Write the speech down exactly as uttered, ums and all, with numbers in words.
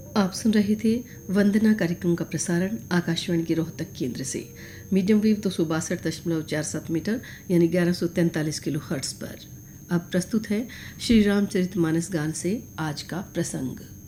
आप सुन रहे थे वंदना कार्यक्रम का प्रसारण आकाशवाणी के रोहतक केंद्र से मीडियम वेव दो सौ बासठ दशमलव चार सात मीटर यानी ग्यारह सौ तैंतालीस किलो हर्ट्ज पर। अब प्रस्तुत है श्री रामचरितमानस गान से आज का प्रसंग।